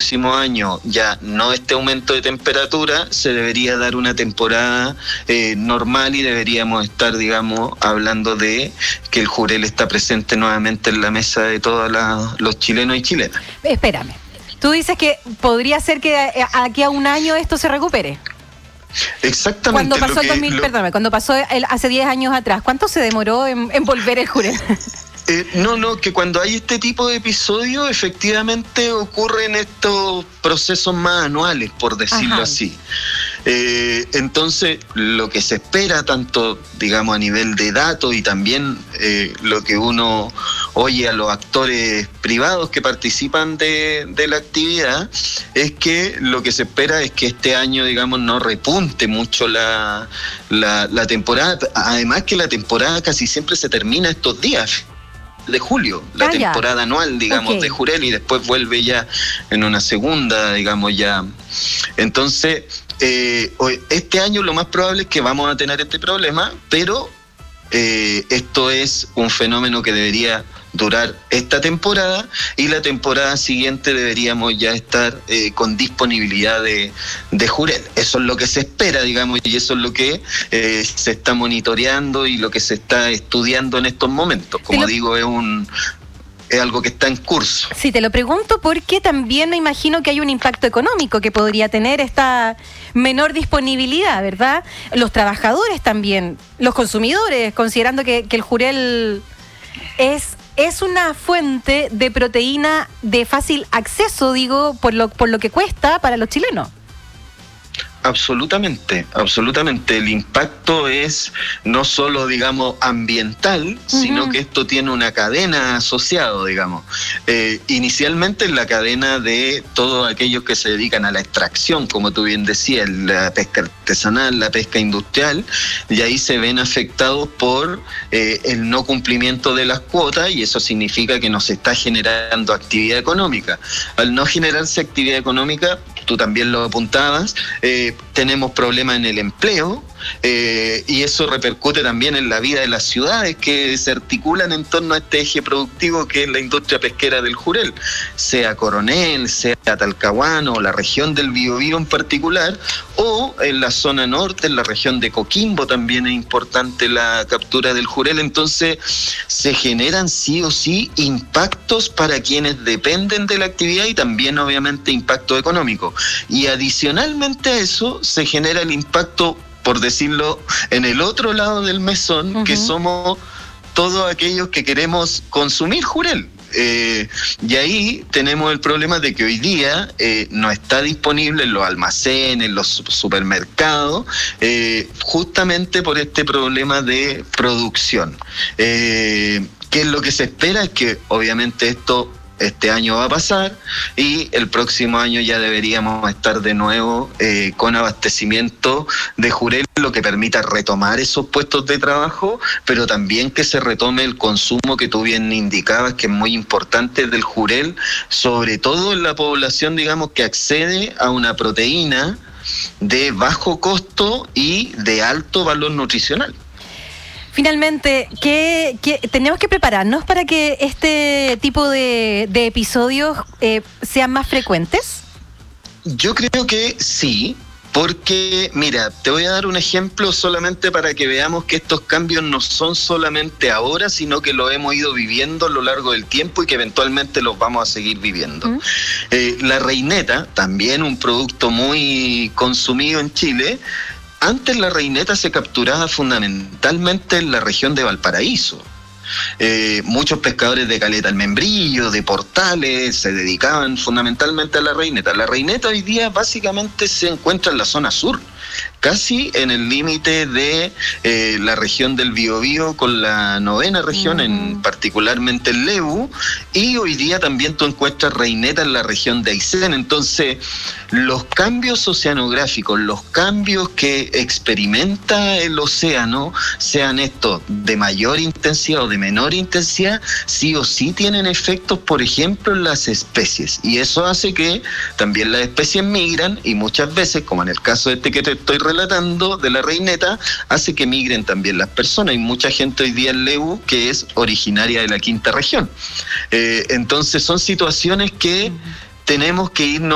próximo año ya no este aumento de temperatura, se debería dar una temporada normal y deberíamos estar, digamos, hablando de que el jurel está presente nuevamente en la mesa de todos los chilenos y chilenas. Espérame, tú dices que podría ser que aquí a un año esto se recupere. Exactamente. Cuando pasó hace 10 años atrás, ¿cuánto se demoró en volver el jurel? Que cuando hay este tipo de episodios, efectivamente ocurren estos procesos más anuales, por decirlo así. Entonces, lo que se espera, tanto, digamos, a nivel de datos y también lo que uno oye a los actores privados que participan de la actividad, es que lo que se espera es que este año, digamos, no repunte mucho la temporada. Además que la temporada casi siempre se termina estos días de julio, la temporada anual, digamos, de jurel, y después vuelve ya en una segunda, digamos, ya. Entonces, este año lo más probable es que vamos a tener este problema, pero esto es un fenómeno que debería durar esta temporada, y la temporada siguiente deberíamos ya estar con disponibilidad de jurel. Eso es lo que se espera, digamos, y eso es lo que se está monitoreando y lo que se está estudiando en estos momentos. Como digo, es algo que está en curso. Sí, te lo pregunto porque también me imagino que hay un impacto económico que podría tener esta menor disponibilidad, ¿verdad? Los trabajadores también, los consumidores, considerando que el jurel es una fuente de proteína de fácil acceso, digo, por lo que cuesta para los chilenos. Absolutamente. El impacto es no solo, digamos, ambiental, sino que esto tiene una cadena asociada, digamos. Inicialmente en la cadena de todos aquellos que se dedican a la extracción, como tú bien decías, la pesca artesanal, la pesca industrial, y ahí se ven afectados por el no cumplimiento de las cuotas, y eso significa que no se está generando actividad económica. Al no generarse actividad económica, tú también lo apuntabas, tenemos problemas en el empleo, y eso repercute también en la vida de las ciudades que se articulan en torno a este eje productivo que es la industria pesquera del jurel, sea Coronel, sea Talcahuano, o la región del Biobío en particular, o en la zona norte, en la región de Coquimbo también es importante la captura del jurel. Entonces se generan sí o sí impactos para quienes dependen de la actividad y también obviamente impacto económico. Y adicionalmente a eso se genera el impacto, por decirlo, en el otro lado del mesón, que somos todos aquellos que queremos consumir jurel. Y ahí tenemos el problema de que hoy día no está disponible en los almacenes, en los supermercados, justamente por este problema de producción. ¿Qué es lo que se espera? Es que obviamente este año va a pasar y el próximo año ya deberíamos estar de nuevo con abastecimiento de jurel, lo que permita retomar esos puestos de trabajo, pero también que se retome el consumo que tú bien indicabas, que es muy importante del jurel, sobre todo en la población, digamos, que accede a una proteína de bajo costo y de alto valor nutricional. Finalmente, ¿qué tenemos que prepararnos para que este tipo de episodios sean más frecuentes? Yo creo que sí, porque, mira, te voy a dar un ejemplo solamente para que veamos que estos cambios no son solamente ahora, sino que lo hemos ido viviendo a lo largo del tiempo y que eventualmente los vamos a seguir viviendo. La reineta, también un producto muy consumido en Chile. Antes la reineta se capturaba fundamentalmente en la región de Valparaíso. Muchos pescadores de Caleta al Membrillo, de Portales, se dedicaban fundamentalmente a la reineta. La reineta hoy día básicamente se encuentra en la zona sur, casi en el límite de la región del Biobío con la 9ª región, particularmente el Lebu, y hoy día también tú encuentras reineta en la región de Aysén. Entonces, los cambios oceanográficos, los cambios que experimenta el océano, sean estos de mayor intensidad o de menor intensidad, sí o sí tienen efectos, por ejemplo, en las especies, y eso hace que también las especies migran, y muchas veces, como en el caso de que te estoy relatando de la reineta, hace que migren también las personas. Hay mucha gente hoy día en Lebu que es originaria de la 5ª región. Entonces son situaciones que tenemos que irnos